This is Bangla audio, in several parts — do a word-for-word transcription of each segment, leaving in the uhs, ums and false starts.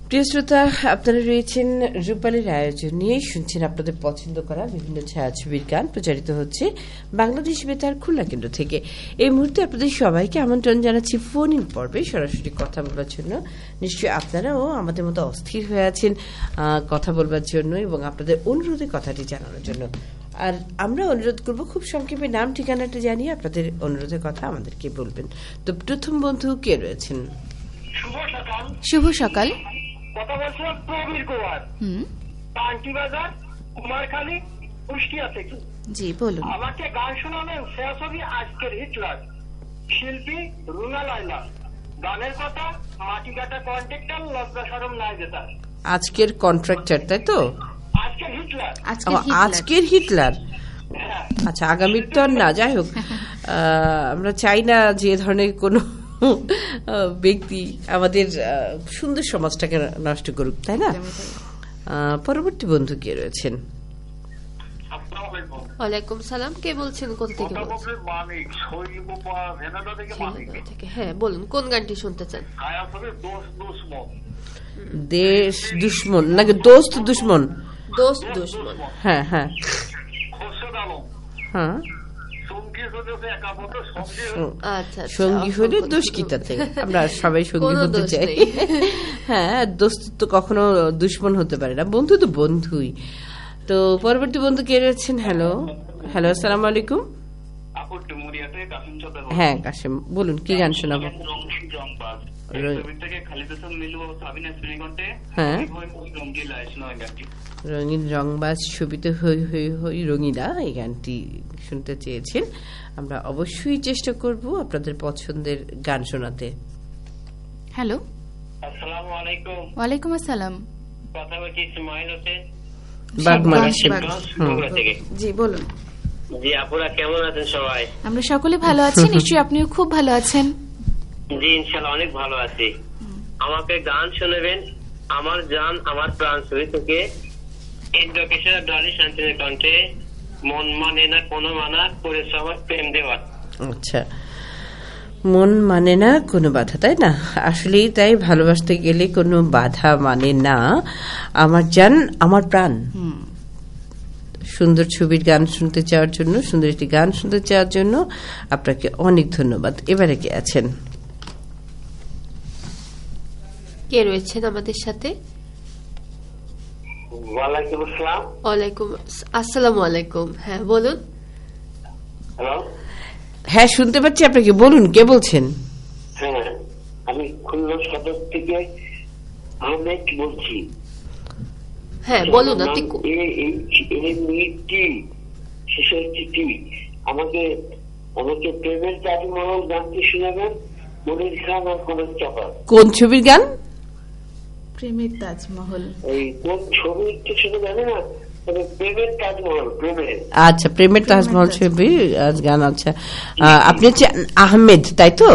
প্রিয় শ্রোতা, আপনারা রয়েছেন রূপালীর আয়োজন নিয়ে, শুনছেন আপনাদের পছন্দ করা বিভিন্ন ছায়াছবির গান প্রচারিত হচ্ছে বাংলাদেশ বেতার খুলনা কেন্দ্র থেকে। এই মুহূর্তে আপনাদের সবাইকে আমন্ত্রণ জানাচ্ছি ফোন ইন পর্বে সরাসরি কথা বলবার জন্য। নিশ্চয়ই আপনারাও আমাদের মতো অস্থির হয়ে আছেন কথা বলবার জন্য এবং আপনাদের অনুরোধে কথাটি জানানোর জন্য। আর আমরা অনুরোধ করব খুব সংক্ষেপে নাম ঠিকানাটা জানিয়ে আপনাদের অনুরোধের কথা আমাদেরকে বলবেন। তো প্রথম বন্ধু কে রয়েছেন? শুভ সকাল। কথা বলছিলাম প্রবীর কুমার, পান্টি বাজার, কুমারখালী, কুষ্টিয়া থেকে। জি বলুন। আমাকে গান শোনাবেন শেষ ছবি আজকের হিটলার, শিল্পী রুনা লাইলা। গানের কথা মাটি কাটা কন্ট্রাক্টর, লজ্জা শরম নাই যেটা। আজকের কন্ট্রাক্টর, তাই তো? আজকের হিটলার। আজকের হিটলার। আচ্ছা, আগামীর তো না, যাই হোক, আমরা চাই না যে ধরনের কোনো ব্যক্তি আমাদের সুন্দর সমাজটাকে নষ্ট করুক, তাই না? পরবর্তী বন্ধু কে রয়েছেন? ওয়ালাইকুম সালাম, কে বলছেন? কোথা থেকে বলছেন? হ্যাঁ বলুন, কোন গানটি শুনতে চান? দেশ দুশ্মন নাকি দোস্ত দুশ্মন? দোস্ত দুশ্মন, হ্যাঁ হ্যাঁ হ্যাঁ। সঙ্গী হলে দোষ কি তাতে? আমরা সবাই সঙ্গী হতে চাই। হ্যাঁ, দোস্ত তো কখনো দুশ্মন হতে পারে না, বন্ধু তো বন্ধুই। তো পরবর্তী বন্ধু কে রয়েছেন? হ্যালো হ্যালো, আসসালামু আলাইকুম। হ্যাঁ কাসেম, বলুন কি গান শোনাবো? হ্যাঁ, রঙিন রংবাজ ছবিতে হই হই হই রঙিলা, এই গানটি শুনতে চেয়েছেন। আমরা অবশ্যই চেষ্টা করব আপনাদের পছন্দের গান শোনাতে। হ্যালো, আসসালামু আলাইকুম। ওয়ালাইকুম আসসালাম। কথা বলছি ইসমাইল হোসেন, বাগমারা থেকে। জি বলুন। জি আপুরা কেমন আছেন সবাই? আমরা সকলে ভালো আছি, নিশ্চয়ই আপনিও খুব ভালো আছেন। জি ইনশাআল্লাহ অনেক ভালো আছি। আমাকে গান শোনাবেন আমার জান আমার প্রাণ ছবি থেকে, ইন্দ্রকেশর ডালি শান্তির কণ্ঠে, মন মানে না কোনো মানা করে সবার প্রেম দেওয়া। আচ্ছা, মন মানে না কোনো বাধা, তাই না? আসলেই তাই, ভালোবাসতে গেলে কোনো বাধা মানে না। আমার জান আমার প্রাণ। সুন্দর ছবির গান শুনতে চাওয়ার জন্য, সুন্দর একটি গান শুনতে চাওয়ার জন্য আপনাকে অনেক ধন্যবাদ। এবারে কে আছেন? কে রয়েছেন আমাদের সাথে? ওয়ালাইকুম আসসালাম। ওয়ালাইকুম আসসালামু আলাইকুম। হ্যাঁ বলুন। হ্যালো, হ্যাঁ শুনতে পাচ্ছি আপনাকে, বলুন কে বলছেন? হ্যাঁ আমি খুলনা সদর থেকে আহমেদ বলছি। হ্যাঁ বলুন। আপনি শেষের চিঠি, আমাকে আমাকে প্রেমের তাজমহল গানটি শোনাবেন, মনির খান আর কনক চাপা। কোন ছবির গান? প্রেমের তাজমহল। এই কোন ছবির তো শুনে জানি না, তবে প্রেমের তাজমহল, প্রেমের। আচ্ছা, প্রেমের তাজমহল ছবি গান। আচ্ছা, আপনি হচ্ছে আহমেদ, তাই তো?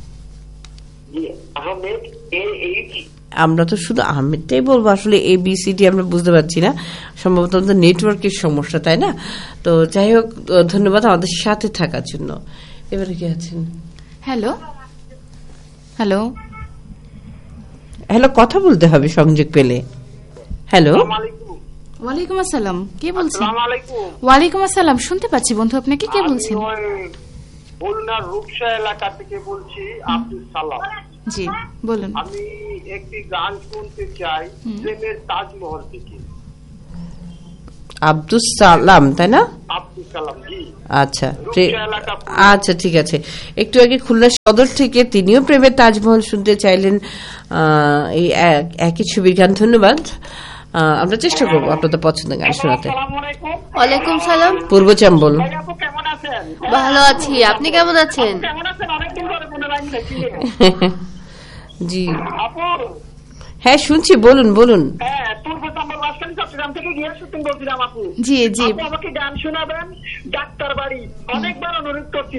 Ahmed A H. আমরা তো শুধু আহমেদটাই বলবো, আসলে এ বি সি ডি আমরা বুঝতে পারছি না, সম্ভবত নেটওয়ার্কের সমস্যা, তাই না? তো যাই হোক, ধন্যবাদ আমাদের সাথে থাকার জন্য। এবারে কি আছেন? হ্যালো হ্যালো হ্যালো, কথা বলতে হবে সংযোগ পেলে। হ্যালো, ওয়ালাইকুম আসসালাম, কে বলছেন? ওয়ালাইকুম আসসালাম, শুনতে পাচ্ছি বন্ধু, আপনাকে কে বলছেন? খুলনা রূপসা এলাকা থেকে বলছি, আব্দুল সালাম। জি বলুন। আমি একটি গান শুনতে চাই প্রেমের তাজমহল থেকে। আব্দুল সালাম, তাই না? আব্দুল সালাম, জি। আচ্ছা আচ্ছা, ঠিক আছে। একটু আগে খুলনা সদর থেকে তিনিও প্রেমের তাজমহল শুনতে চাইলেন, এই একই ছবির গান। ধন্যবাদ, আমরা চেষ্টা করবো আপনাদের পছন্দের গান শোনাতে। ওয়ালাইকুম সালাম। পূর্ব চাম্বল। ভালো আছি, আপনি কেমন আছেন? জি হ্যাঁ শুনছি, বলুন বলুন। জি জি, আমাকে গান শোনাবেন ডাক্তার বাড়ি, অনেকবার অনুরোধ করছি।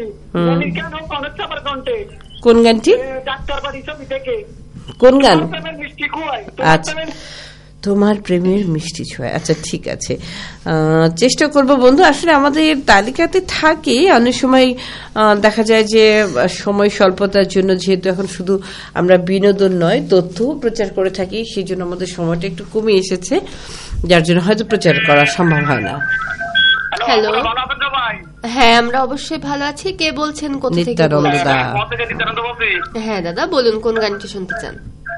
কোন গানটি? ডাক্তার বাড়ি ছবি থেকে। কোন গান? মিষ্টি খুয়াই। আচ্ছা তোমার প্রেমের মিষ্টি ছোঁয়া। আচ্ছা ঠিক আছে, আহ, চেষ্টা করব বন্ধু। আসলে আমাদের তালিকাতে থাকে অনেক সময়, আহ, দেখা যায় যে সময় স্বল্পতার জন্য, যেহেতু এখন শুধু আমরা বিনোদন নয় তথ্যও প্রচার করে থাকি, সেই জন্য আমাদের সময়টা একটু কমে এসেছে, যার জন্য হয়তো প্রচার করা সম্ভব হয় না। হ্যালো, হ্যাঁ আমরা অবশ্যই ভালো আছি। কে বলছেন, কোথা থেকে? নিত্যানন্দ দা। হ্যাঁ দাদা বলুন, কোন গানটি শুনতে চান?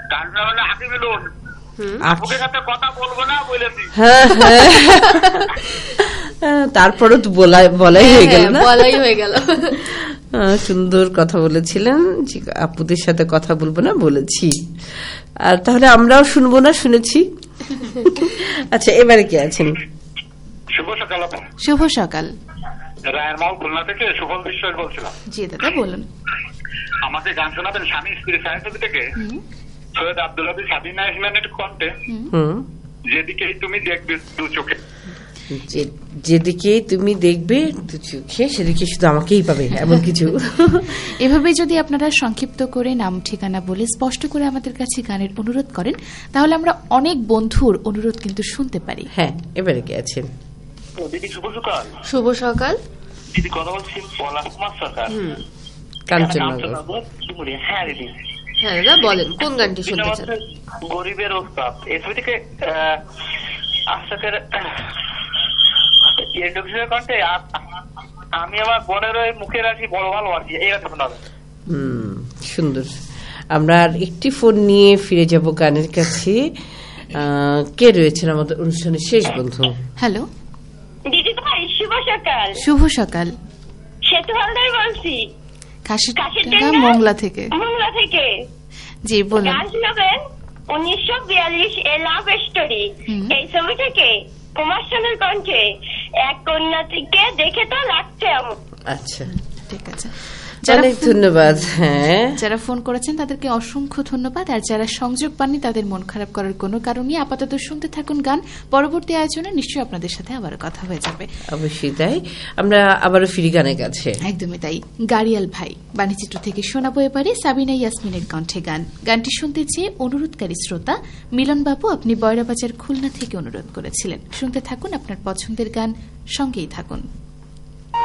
তারপরও তো বলাই হয়ে গেল না? বলাই হয়ে গেল। সুন্দর কথা বলেছিলেন, আপুদের সাথে কথা বলবো না বলেছি, আর তাহলে আমরাও শুনবো না, শুনেছি। আচ্ছা, এবারে কে আছেন? শুভ সকাল। শুভ সকাল। রায়ের মহল খুলনা থেকে সুফল বিশ্বাস বলছিলাম। জি দাদা বলুন। আমাকে গান শোনাবেন স্বামী স্ত্রী ছায়াছবি থেকে সৈয়দ আব্দুল হাবিব সাবিনা ইসলামের কণ্ঠে, যেদিকেই তুমি দেখবে দু চোখে। যেদিকেই তুমি দেখবে দু চোখে, সেদিকে শুধু আমাকেই পাবে, এমন কিছু। এভাবে যদি আপনারা সংক্ষিপ্ত করে নাম ঠিকানা বলে স্পষ্ট করে আমাদের কাছে গানের অনুরোধ করেন, তাহলে আমরা অনেক বন্ধুর অনুরোধ কিন্তু শুনতে পারি। হ্যাঁ, এবারে কে আছেন? দিদি শুভ সকাল। শুভ সকাল দিদি, কথা বলছি পলাশ কুমার সরকার, কাঞ্চননগর। হ্যাঁ দিদি। হ্যাঁ দাদা বলেন, কোন গানটি শুনতে চান? গরিবের ওস্তাদ এই ছবি থেকে আশাকের কণ্ঠে আমি আমার বোনের মুখে রাখি বড় ভালোবাসি, এই গানটা শোনাবেন। হুম, সুন্দর। আমরা আর একটি ফোন নিয়ে ফিরে যাব গানের কাছে। কে রয়েছেন আমাদের অনুষ্ঠানের শেষ বন্ধু? হ্যালো দিদি ভাই, শুভ সকাল। শুভ সকাল। সেতু হালদার বলছি, কাশিরডাঙ্গা মোংলা থেকে। মোংলা থেকে। জি বলুন। গান শোনাবেন উনিশশো বিয়াল্লিশ এ লাভ স্টোরি, এই ছবি থেকে কুমার শানুর কণ্ঠে এক কন্যাটিকে দেখে তো লাগছে আমার। আচ্ছা ঠিক আছে, অনেক ধন্যবাদ। হ্যাঁ, যারা ফোন করেছেন তাদেরকে অসংখ্য ধন্যবাদ, আর যারা সংযোগ পাননি তাদের মন খারাপ করার কোনো কারণ নেই। আপাতত শুনতে থাকুন গান, পরবর্তী আয়োজনে নিশ্চয়ই আপনাদের সাথে আবারও কথা হয়ে যাবে। অবশ্যই তাই, আমরা আবারও ফিরি গানের কাছে। একদমই তাই। গাড়িয়াল ভাই বাণীচিত্র থেকে শোনাবো এবারে সাবিনা ইয়াসমিনের কণ্ঠে গান। গানটি শুনতে চেয়ে অনুরোধকারী শ্রোতা মিলন বাবু, আপনি বয়রাবাজার খুলনা থেকে অনুরোধ করেছিলেন। শুনতে থাকুন আপনার পছন্দের গান, সঙ্গেই থাকুন।